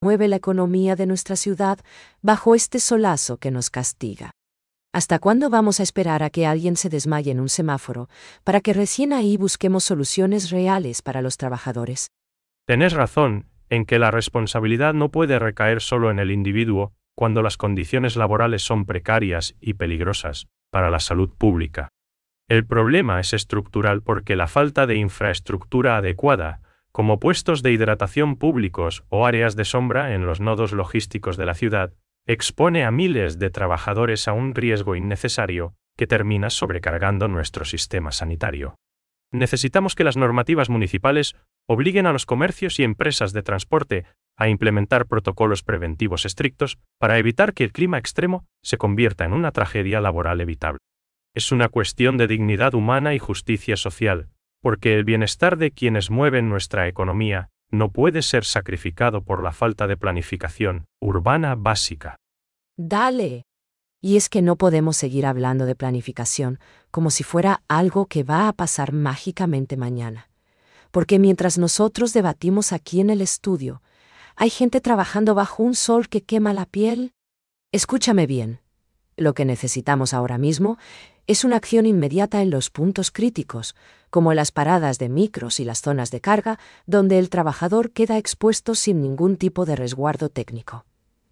mueve la economía de nuestra ciudad bajo este solazo que nos castiga. ¿Hasta cuándo vamos a esperar a que alguien se desmaye en un semáforo para que recién ahí busquemos soluciones reales para los trabajadores? Tenés razón en que la responsabilidad no puede recaer solo en el individuo cuando las condiciones laborales son precarias y peligrosas para la salud pública. El problema es estructural porque la falta de infraestructura adecuada, como puestos de hidratación públicos o áreas de sombra en los nodos logísticos de la ciudad, expone a miles de trabajadores a un riesgo innecesario que termina sobrecargando nuestro sistema sanitario. Necesitamos que las normativas municipales obliguen a los comercios y empresas de transporte a implementar protocolos preventivos estrictos para evitar que el clima extremo se convierta en una tragedia laboral evitable. Es una cuestión de dignidad humana y justicia social, porque el bienestar de quienes mueven nuestra economía no puede ser sacrificado por la falta de planificación urbana básica. Dale. Y es que no podemos seguir hablando de planificación como si fuera algo que va a pasar mágicamente mañana. Porque mientras nosotros debatimos aquí en el estudio, hay gente trabajando bajo un sol que quema la piel. Escúchame bien. Lo que necesitamos ahora mismo es una acción inmediata en los puntos críticos, como en las paradas de micros y las zonas de carga, donde el trabajador queda expuesto sin ningún tipo de resguardo técnico.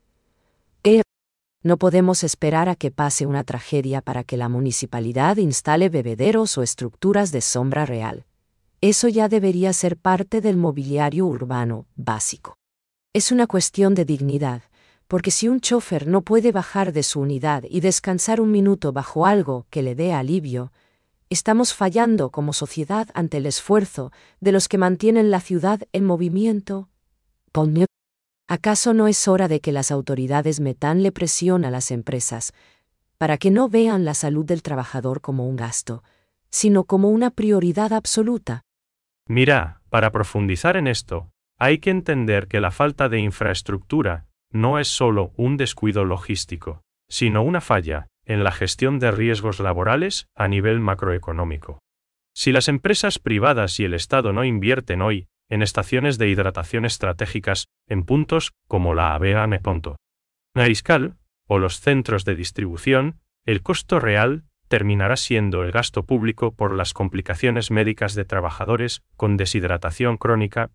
No podemos esperar a que pase una tragedia para que la municipalidad instale bebederos o estructuras de sombra real. Eso ya debería ser parte del mobiliario urbano básico. Es una cuestión de dignidad, porque si un chofer no puede bajar de su unidad y descansar un minuto bajo algo que le dé alivio, estamos fallando como sociedad ante el esfuerzo de los que mantienen la ciudad en movimiento. ¿Acaso no es hora de que las autoridades metanle presión a las empresas para que no vean la salud del trabajador como un gasto, sino como una prioridad absoluta? Mira, para profundizar en esto, hay que entender que la falta de infraestructura no es solo un descuido logístico, sino una falla en la gestión de riesgos laborales a nivel macroeconómico. Si las empresas privadas y el Estado no invierten hoy en estaciones de hidratación estratégicas en puntos como la AVEAME. Mariscal o los centros de distribución, el costo real terminará siendo el gasto público por las complicaciones médicas de trabajadores con deshidratación crónica.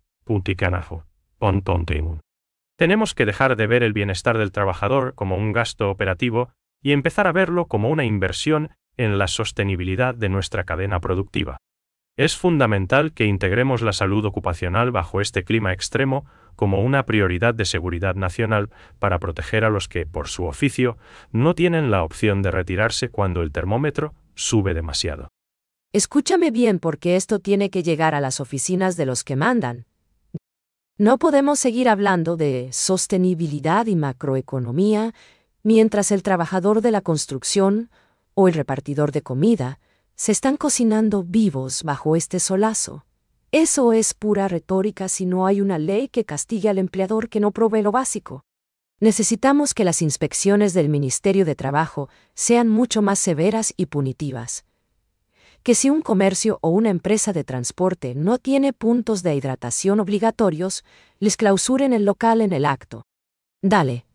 Tenemos que dejar de ver el bienestar del trabajador como un gasto operativo y empezar a verlo como una inversión en la sostenibilidad de nuestra cadena productiva. Es fundamental que integremos la salud ocupacional bajo este clima extremo como una prioridad de seguridad nacional para proteger a los que, por su oficio, no tienen la opción de retirarse cuando el termómetro sube demasiado. Escúchame bien, porque esto tiene que llegar a las oficinas de los que mandan. No podemos seguir hablando de sostenibilidad y macroeconomía mientras el trabajador de la construcción o el repartidor de comida se están cocinando vivos bajo este solazo. Eso es pura retórica si no hay una ley que castigue al empleador que no provee lo básico. Necesitamos que las inspecciones del Ministerio de Trabajo sean mucho más severas y punitivas. Que si un comercio o una empresa de transporte no tiene puntos de hidratación obligatorios, les clausuren el local en el acto. Dale.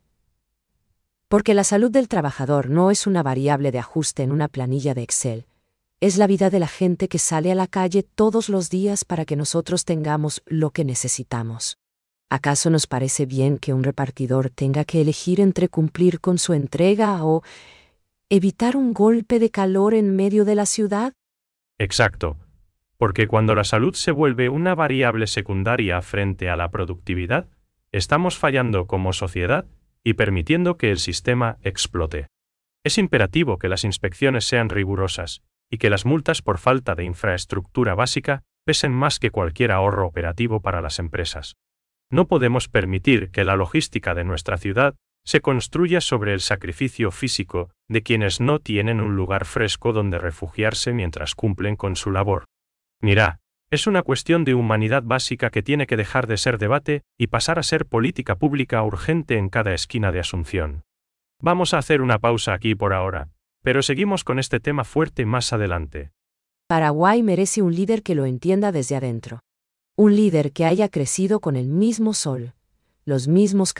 Porque la salud del trabajador no es una variable de ajuste en una planilla de Excel. Es la vida de la gente que sale a la calle todos los días para que nosotros tengamos lo que necesitamos. ¿Acaso nos parece bien que un repartidor tenga que elegir entre cumplir con su entrega o evitar un golpe de calor en medio de la ciudad? Exacto. Porque cuando la salud se vuelve una variable secundaria frente a la productividad, estamos fallando como sociedad y permitiendo que el sistema explote. Es imperativo que las inspecciones sean rigurosas y que las multas por falta de infraestructura básica pesen más que cualquier ahorro operativo para las empresas. No podemos permitir que la logística de nuestra ciudad se construya sobre el sacrificio físico de quienes no tienen un lugar fresco donde refugiarse mientras cumplen con su labor. Mira, es una cuestión de humanidad básica que tiene que dejar de ser debate y pasar a ser política pública urgente en cada esquina de Asunción. Vamos a hacer una pausa aquí por ahora, pero seguimos con este tema fuerte más adelante. Paraguay merece un líder que lo entienda desde adentro. Un líder que haya crecido con el mismo sol, los mismos